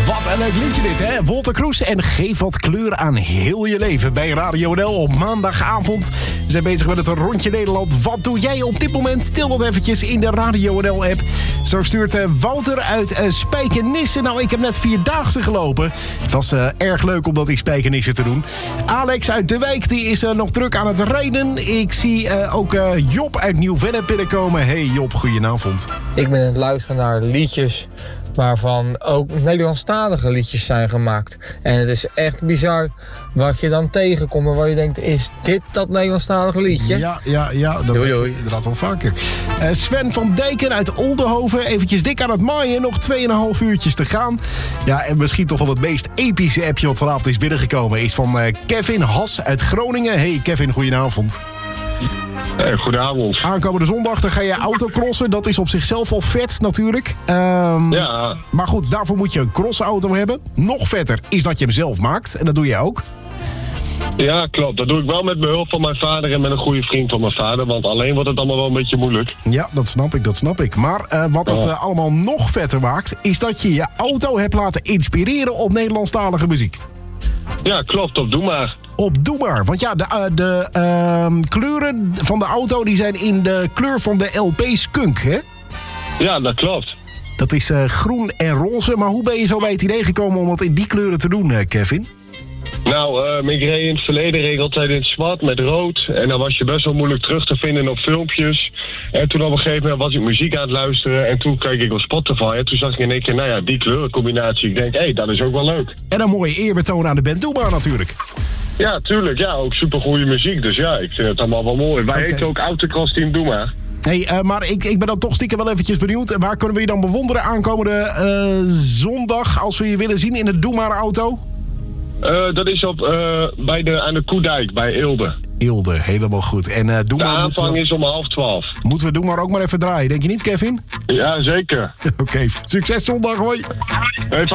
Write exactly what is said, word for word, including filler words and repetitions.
Wat een leuk liedje dit, hè? Wolter Kroes en Geef wat kleur aan heel je leven bij Radio N L op maandagavond. We zijn bezig met het rondje Nederland. Wat doe jij op dit moment? Til dat eventjes in de Radio N L-app. Zo stuurt uh, Wouter uit uh, Spijkenisse. Nou, ik heb net Vierdaagse gelopen. Het was uh, erg leuk om dat in Spijkenisse te doen. Alex uit De Wijk, die is uh, nog druk aan het rijden. Ik zie uh, ook uh, Job uit Nieuw-Vennep binnenkomen. Hey Job, goedenavond. Ik ben aan het luisteren naar liedjes waarvan ook Nederlandstalige liedjes zijn gemaakt. En het is echt bizar wat je dan tegenkomt en waar je denkt, is dit dat Nederlandstalige liedje? Ja, ja, ja. Dat doei, doei. doei. Inderdaad wel vaker. Uh, Sven van Dijken uit Oldenhoven. Eventjes dik aan het maaien. Nog tweeënhalf uurtjes te gaan. Ja, en misschien toch wel het meest epische appje wat vanavond is binnengekomen is van uh, Kevin Has uit Groningen. Hey Kevin, goedenavond. Hey, goedenavond. Aankomende zondag dan ga je autocrossen. Dat is op zichzelf al vet natuurlijk. Um, ja. Maar goed, daarvoor moet je een crossauto hebben. Nog vetter is dat je hem zelf maakt. En dat doe je ook. Ja, klopt. Dat doe ik wel met behulp van mijn vader en met een goede vriend van mijn vader. Want alleen wordt het allemaal wel een beetje moeilijk. Ja, dat snap ik, dat snap ik. Maar uh, wat het uh, allemaal nog vetter maakt, is dat je je auto hebt laten inspireren op Nederlandstalige muziek. Ja, klopt. Op Doe Maar. Op Doe Maar. Want ja, de, uh, de uh, kleuren van de auto die zijn in de kleur van de L P Skunk, hè? Ja, dat klopt. Dat is uh, groen en roze. Maar hoe ben je zo bij het idee gekomen om wat in die kleuren te doen, uh, Kevin? Nou, uh, ik reed in het verleden reed altijd in het zwart met rood. En dan was je best wel moeilijk terug te vinden op filmpjes. En toen op een gegeven moment was ik muziek aan het luisteren. En toen keek ik op Spotify. En toen zag ik in één keer, nou ja, die kleurencombinatie. Ik denk, hé, hey, dat is ook wel leuk. En een mooie eerbetoon aan de band Doe Maar natuurlijk. Ja, tuurlijk. Ja, ook supergoeie muziek. Dus ja, ik vind het allemaal wel mooi. Wij okay. heten ook Autocross Team Doe Maar. Hey, uh, maar ik, ik ben dan toch stiekem wel eventjes benieuwd. Waar kunnen we je dan bewonderen aankomende uh, zondag als we je willen zien in de Doe Maar auto? Uh, dat is op, uh, bij de, aan de Koedijk, bij Eelde. Eelde, helemaal goed. En, uh, Doe de maar aanvang we... is om half twaalf. Moeten we Doe Maar ook maar even draaien, denk je niet, Kevin? Ja, zeker. Oké, okay. Succes zondag, hoi. Hey,